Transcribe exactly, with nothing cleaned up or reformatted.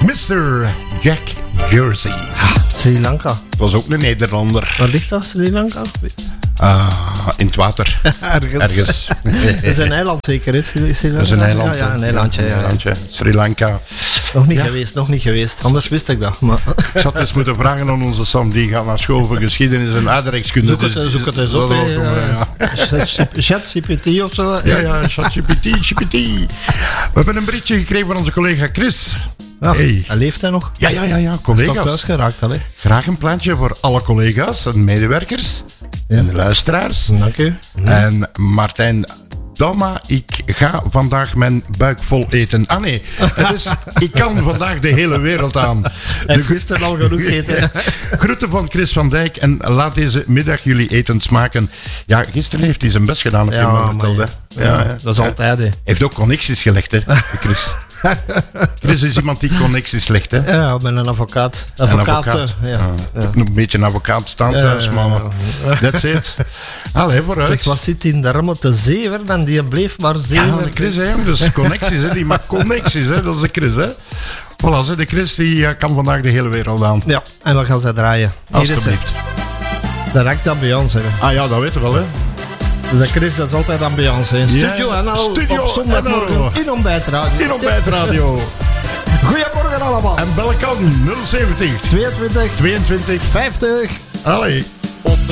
mister Jack Jersey. Ah, Sri Lanka. Dat was ook een Nederlander. Waar ligt dat, Sri Lanka? Uh, in het water. Ergens. Ergens. Dat is een eiland zeker, is Sri Lanka? Dat is een eiland. Ja, ja, een eilandje. Ja, Ja, een eilandje. Sri Lanka. Nog niet Ja. geweest, nog niet geweest. Anders wist ik dat. Maar... Ik zat eens moeten vragen aan onze Sam, die gaat naar school voor geschiedenis en aardrijkskunde. Zoek het, Dus- zoek het eens dat op. is ook, hè. ja. ChatGPT of zo. Ja, ja, ChatGPT, G P T. We hebben een berichtje gekregen van onze collega Chris. Ja, Hey. hij leeft hij nog? Ja, ja, ja, ja, Is toch thuis collega's. geraakt al, hè? Graag een plantje voor alle collega's en medewerkers en de luisteraars. Dank u. En Martijn Dama, ik ga vandaag mijn buik vol eten. Ah nee, het is, ik kan vandaag de hele wereld aan. Hij heeft gisteren al genoeg eten. Groeten van Chris van Dijk en laat deze middag jullie eten smaken. Ja, gisteren heeft hij zijn best gedaan, heb je Ja, me maar verteld. ja. hè? Ja, ja. Dat is altijd, hè. Hij heeft ook connecties gelegd, hè, Chris. Chris is iemand die connecties legt, hè. Ja, ik ben een advocaat. Een Advocaat, advocaat. eh, ja. Ja. Ja. Ook nog een beetje een advocaat staan thuis, Ja, maar ja, ja. that's it. Allee, vooruit. Zeg, wat zit in de remmen te zeven en die bleef maar Ja, zeven. de Chris, hè. Dus connecties, hè. Die maakt connecties, hè. Dat is de Chris, hè. Voilà, hè. De Chris die eh, kan vandaag de hele wereld aan. Ja, en dan gaan ze draaien. Hier is Alsjeblieft. het. Direct ambiance, hè. Ah ja, dat weten we wel, hè. De Chris, dat is altijd ambiance, hè. Studio Ja, en al Studio op zondagmorgen en al. in ontbijtradio. In ontbijtradio. Goedemorgen allemaal. En bellen kan nul zeventig tweeëntwintig, tweeëntwintig. vijftig. Allee.